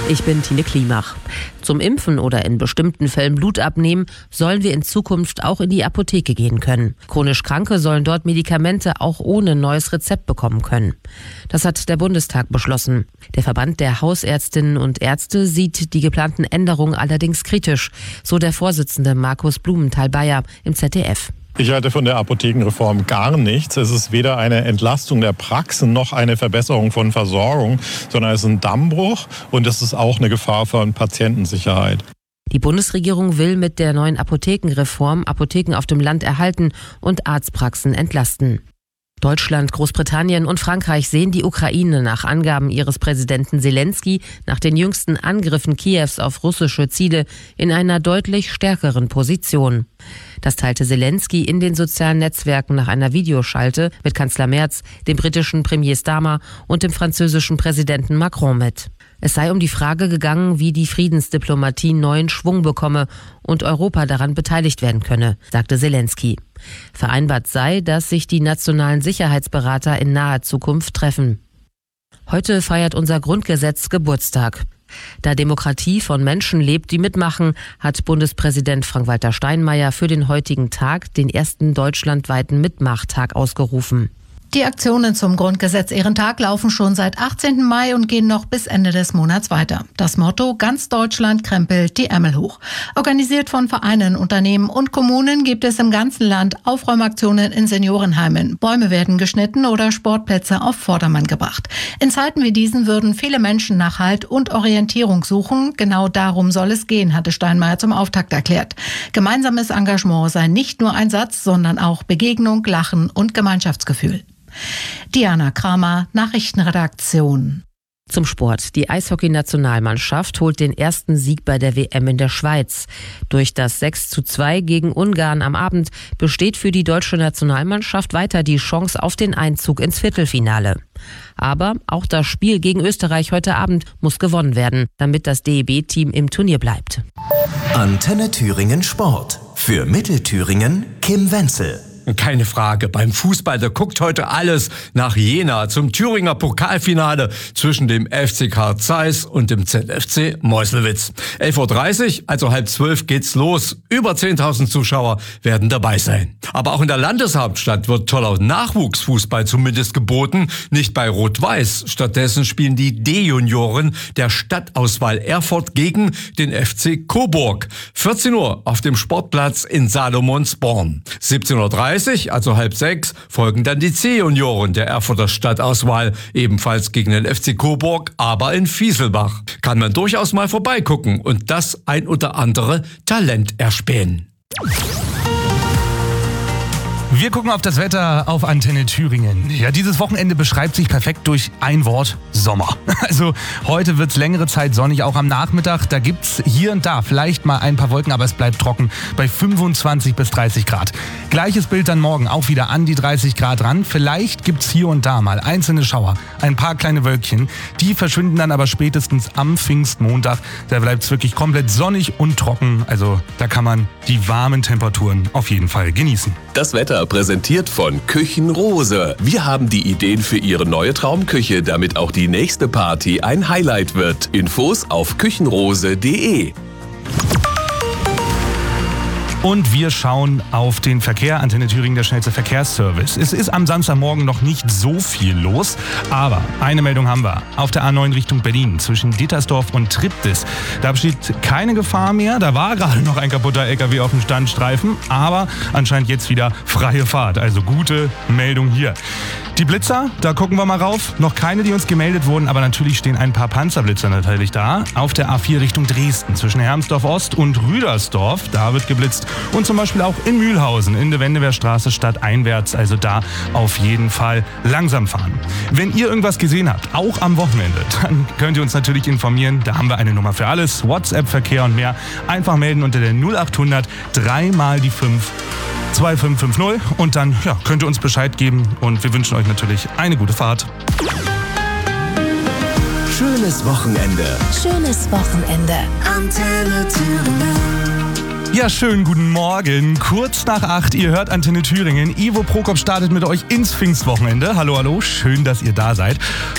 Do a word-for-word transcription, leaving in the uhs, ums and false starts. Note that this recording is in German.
Ich bin Tine Klimach. Zum Impfen oder in bestimmten Fällen Blut abnehmen, sollen wir in Zukunft auch in die Apotheke gehen können. Chronisch Kranke sollen dort Medikamente auch ohne neues Rezept bekommen können. Das hat der Bundestag beschlossen. Der Verband der Hausärztinnen und Ärzte sieht die geplanten Änderungen allerdings kritisch, so der Vorsitzende Markus Blumenthal-Beyer im Z D F. Ich halte von der Apothekenreform gar nichts. Es ist weder eine Entlastung der Praxen noch eine Verbesserung von Versorgung, sondern es ist ein Dammbruch und es ist auch eine Gefahr für Patientensicherheit. Die Bundesregierung will mit der neuen Apothekenreform Apotheken auf dem Land erhalten und Arztpraxen entlasten. Deutschland, Großbritannien und Frankreich sehen die Ukraine nach Angaben ihres Präsidenten Selensky nach den jüngsten Angriffen Kiews auf russische Ziele in einer deutlich stärkeren Position. Das teilte Selensky in den sozialen Netzwerken nach einer Videoschalte mit Kanzler Merz, dem britischen Premier Starmer und dem französischen Präsidenten Macron mit. Es sei um die Frage gegangen, wie die Friedensdiplomatie neuen Schwung bekomme und Europa daran beteiligt werden könne, sagte Selensky. Vereinbart sei, dass sich die nationalen Sicherheitsberater in naher Zukunft treffen. Heute feiert unser Grundgesetz Geburtstag. Da Demokratie von Menschen lebt, die mitmachen, hat Bundespräsident Frank-Walter Steinmeier für den heutigen Tag den ersten deutschlandweiten Mitmachtag ausgerufen. Die Aktionen zum Grundgesetz-Ehrentag laufen schon seit achtzehnten Mai und gehen noch bis Ende des Monats weiter. Das Motto: Ganz Deutschland krempelt die Ärmel hoch. Organisiert von Vereinen, Unternehmen und Kommunen gibt es im ganzen Land Aufräumaktionen in Seniorenheimen. Bäume werden geschnitten oder Sportplätze auf Vordermann gebracht. In Zeiten wie diesen würden viele Menschen nach Halt und Orientierung suchen. Genau darum soll es gehen, hatte Steinmeier zum Auftakt erklärt. Gemeinsames Engagement sei nicht nur Einsatz, sondern auch Begegnung, Lachen und Gemeinschaftsgefühl. Diana Kramer, Nachrichtenredaktion. Zum Sport. Die Eishockey-Nationalmannschaft holt den ersten Sieg bei der W M in der Schweiz. Durch das sechs zu zwei gegen Ungarn am Abend besteht für die deutsche Nationalmannschaft weiter die Chance auf den Einzug ins Viertelfinale. Aber auch das Spiel gegen Österreich heute Abend muss gewonnen werden, damit das D E B-Team im Turnier bleibt. Antenne Thüringen Sport. Für Mittelthüringen Kim Wenzel. Keine Frage, beim Fußball, da guckt heute alles nach Jena zum Thüringer Pokalfinale zwischen dem F C Carl Zeiss und dem Z F C Meuselwitz. elf Uhr dreißig, also halb zwölf geht's los. Über zehntausend Zuschauer werden dabei sein. Aber auch in der Landeshauptstadt wird toller Nachwuchsfußball zumindest geboten. Nicht bei Rot-Weiß. Stattdessen spielen die D-Junioren der Stadtauswahl Erfurt gegen den F C Coburg. vierzehn Uhr auf dem Sportplatz in Salomonsborn. siebzehn Uhr dreißig, also halb sechs, folgen dann die C-Junioren der Erfurter Stadtauswahl, ebenfalls gegen den F C Coburg, aber in Vieselbach. Kann man durchaus mal vorbeigucken und das ein oder andere Talent erspähen. Wir gucken auf das Wetter auf Antenne Thüringen. Ja, dieses Wochenende beschreibt sich perfekt durch ein Wort: Sommer. Also heute wird's längere Zeit sonnig, auch am Nachmittag. Da gibt's hier und da vielleicht mal ein paar Wolken, aber es bleibt trocken bei fünfundzwanzig bis dreißig Grad. Gleiches Bild dann morgen, auch wieder an die dreißig Grad ran. Vielleicht gibt's hier und da mal einzelne Schauer, ein paar kleine Wölkchen. Die verschwinden dann aber spätestens am Pfingstmontag. Da bleibt's wirklich komplett sonnig und trocken. Also da kann man die warmen Temperaturen auf jeden Fall genießen. Das Wetter präsentiert von Küchenrose. Wir haben die Ideen für Ihre neue Traumküche, damit auch die nächste Party ein Highlight wird. Infos auf küchenrose punkt de. Und wir schauen auf den Verkehr. Antenne Thüringen, der schnellste Verkehrsservice. Es ist am Samstagmorgen noch nicht so viel los, aber eine Meldung haben wir. Auf der A neun Richtung Berlin zwischen Dittersdorf und Triptis. Da besteht keine Gefahr mehr. Da war gerade noch ein kaputter L K W auf dem Standstreifen, aber anscheinend jetzt wieder freie Fahrt. Also gute Meldung hier. Die Blitzer, da gucken wir mal rauf. Noch keine, die uns gemeldet wurden, aber natürlich stehen ein paar Panzerblitzer natürlich da. Auf der A vier Richtung Dresden zwischen Hermsdorf Ost und Rüdersdorf, da wird geblitzt. Und zum Beispiel auch in Mühlhausen, in der Wendewehrstraße stadteinwärts, also da auf jeden Fall langsam fahren. Wenn ihr irgendwas gesehen habt, auch am Wochenende, dann könnt ihr uns natürlich informieren. Da haben wir eine Nummer für alles, WhatsApp-Verkehr und mehr. Einfach melden unter der null achthundert drei mal die fünf zwei fünf fünf null und dann ja, könnt ihr uns Bescheid geben und wir wünschen euch natürlich eine gute Fahrt. Schönes Wochenende. Schönes Wochenende. Antenne Thüringen. Ja, schönen guten Morgen. Kurz nach acht, ihr hört Antenne Thüringen. Ivo Prokop startet mit euch ins Pfingstwochenende. Hallo, hallo, schön, dass ihr da seid.